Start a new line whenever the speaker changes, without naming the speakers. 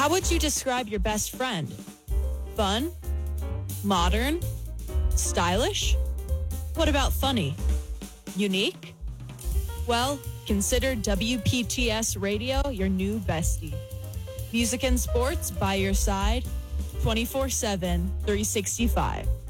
How would you describe your best friend? Fun? Modern? Stylish? What about funny? Unique? Well, consider WPTS Radio your new bestie. Music and sports by your side 24/7, 365.